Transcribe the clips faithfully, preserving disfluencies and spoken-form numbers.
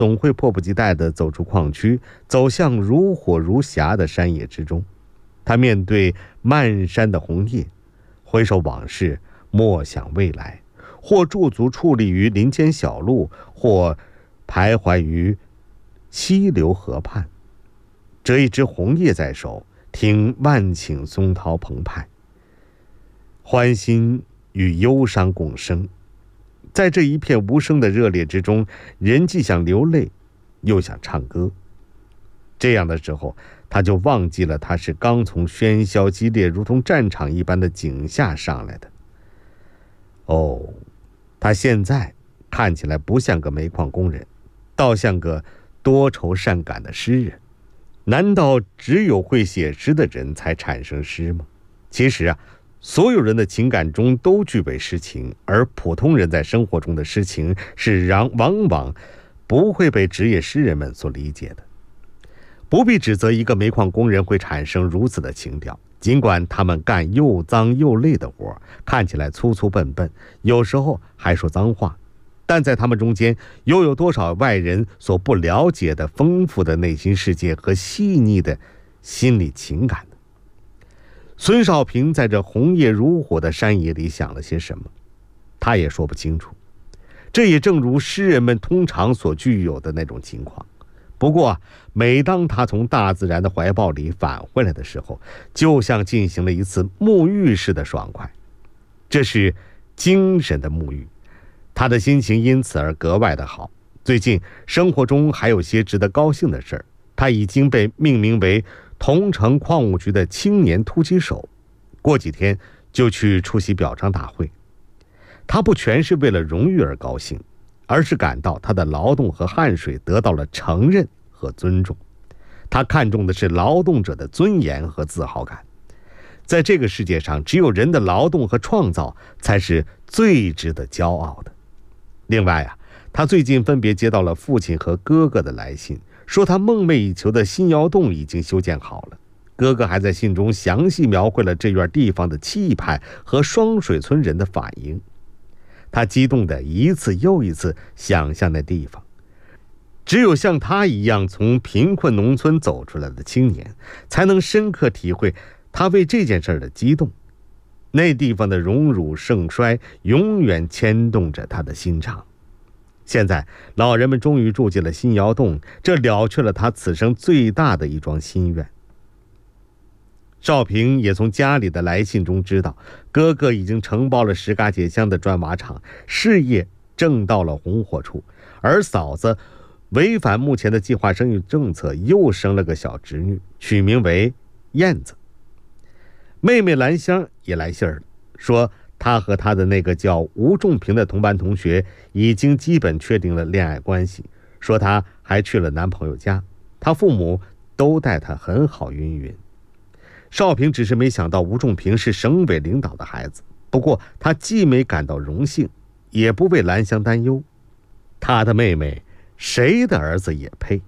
总会迫不及待地走出矿区，走向如火如霞的山野之中。他面对漫山的红叶，回首往事，默想未来，或驻足矗立于林间小路，或徘徊于溪流河畔，折一枝红叶在手，听万顷松涛澎湃，欢欣与忧伤共生。在这一片无声的热烈之中，人既想流泪，又想唱歌。这样的时候，他就忘记了他是刚从喧嚣激烈如同战场一般的井下上来的。哦，他现在看起来不像个煤矿工人，倒像个多愁善感的诗人。难道只有会写诗的人才产生诗吗？其实啊，所有人的情感中都具备诗情，而普通人在生活中的诗情是往往不会被职业诗人们所理解的。不必指责一个煤矿工人会产生如此的情调，尽管他们干又脏又累的活，看起来粗粗笨笨，有时候还说脏话，但在他们中间又有多少外人所不了解的丰富的内心世界和细腻的心理情感呢？孙少平在这红叶如火的山野里想了些什么，他也说不清楚。这也正如诗人们通常所具有的那种情况。不过每当他从大自然的怀抱里返回来的时候，就像进行了一次沐浴似的爽快。这是精神的沐浴，他的心情因此而格外的好。最近生活中还有些值得高兴的事儿，他已经被命名为桐城矿务局的青年突击手，过几天就去出席表彰大会。他不全是为了荣誉而高兴，而是感到他的劳动和汗水得到了承认和尊重。他看重的是劳动者的尊严和自豪感。在这个世界上，只有人的劳动和创造才是最值得骄傲的。另外啊，他最近分别接到了父亲和哥哥的来信，说他梦寐以求的新窑洞已经修建好了。哥哥还在信中详细描绘了这院地方的气派和双水村人的反应。他激动地一次又一次想象那地方。只有像他一样从贫困农村走出来的青年，才能深刻体会他为这件事的激动。那地方的荣辱盛衰永远牵动着他的心肠。现在老人们终于住进了新窑洞，这了却了他此生最大的一桩心愿。少平也从家里的来信中知道，哥哥已经承包了石嘎解乡的砖瓦厂，事业正到了红火处，而嫂子违反目前的计划生育政策，又生了个小侄女，取名为燕子。妹妹兰香也来信了，说她和她的那个叫吴仲平的同班同学已经基本确定了恋爱关系，说她还去了男朋友家，她父母都待她很好云云。少平只是没想到吴仲平是省委领导的孩子，不过他既没感到荣幸，也不为兰香担忧。他的妹妹谁的儿子也配。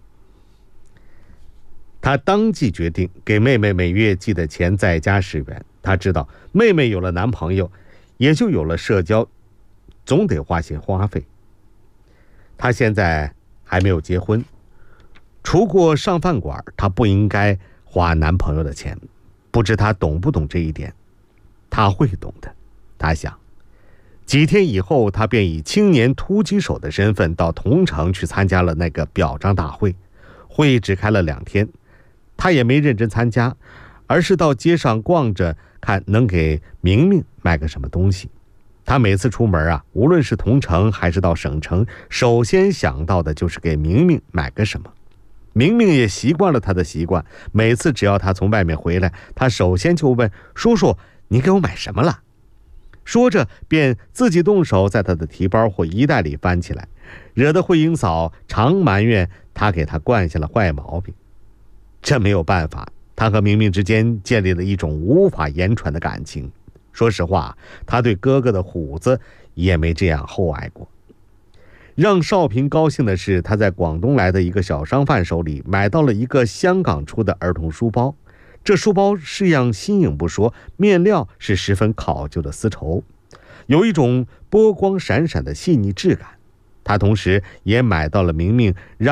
他当即决定给妹妹每月寄的钱再加十元。他知道妹妹有了男朋友，也就有了社交，总得花些花费。他现在还没有结婚，除过上饭馆，他不应该花男朋友的钱。不知他懂不懂这一点，他会懂的。他想，几天以后，他便以青年突击手的身份到桐城去参加了那个表彰大会。会议只开了两天，他也没认真参加，而是到街上逛着，看能给明明买个什么东西。他每次出门啊，无论是桐城还是到省城，首先想到的就是给明明买个什么。明明也习惯了他的习惯，每次只要他从外面回来，他首先就问叔叔，你给我买什么了？说着便自己动手在他的提包或衣袋里翻起来，惹得慧英嫂常埋怨他给他惯下了坏毛病。这没有办法，他和明明之间建立了一种无法言传的感情。说实话，他对哥哥的虎子也没这样厚爱过。让少平高兴的是，他在广东来的一个小商贩手里买到了一个香港出的儿童书包。这书包式样新颖不说，面料是十分考究的丝绸，有一种波光闪闪的细腻质感。 他同时也买到了明明让